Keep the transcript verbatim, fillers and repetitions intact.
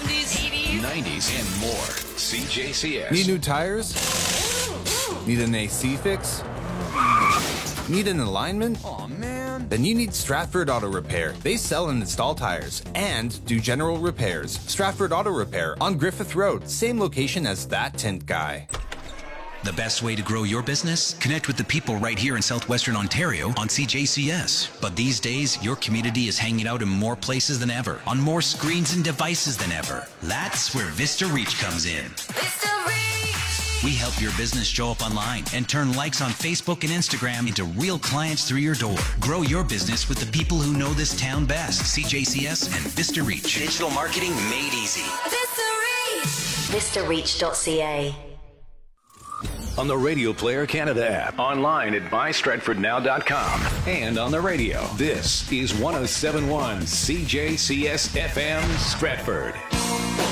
seventies, eighties, nineties, and more. C J C S. Need new tires? Need an A C fix? Need an alignment? Aw, man. Then you need Stratford Auto Repair. They sell and install tires and do general repairs. Stratford Auto Repair on Griffith Road, same location as that tint guy. The best way to grow your business? Connect with the people right here in southwestern Ontario on C J C S. But these days, your community is hanging out in more places than ever, on more screens and devices than ever. That's where Vista Reach comes in. Vista Reach! We help your business show up online and turn likes on Facebook and Instagram into real clients through your door. Grow your business with the people who know this town best. C J C S and Vista Reach. Digital marketing made easy. Vista Reach! vista reach dot c a. On the Radio Player Canada app, online at buy stratford now dot com, and on the radio. This is one oh seven point one C J C S F M Stratford.